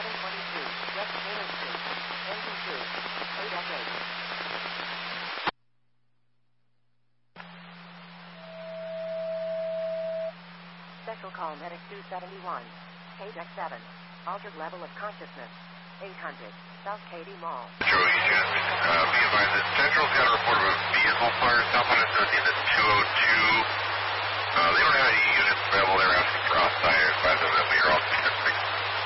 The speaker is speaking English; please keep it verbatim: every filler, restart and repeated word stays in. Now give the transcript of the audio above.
seven twenty-two, West Taylor Street, Engine two, eight F eight. Special call medic two seventy-one, page X seven, altered level of consciousness, eight hundred, South Katy Mall. Joey, Jen, uh, be advised that Central's got a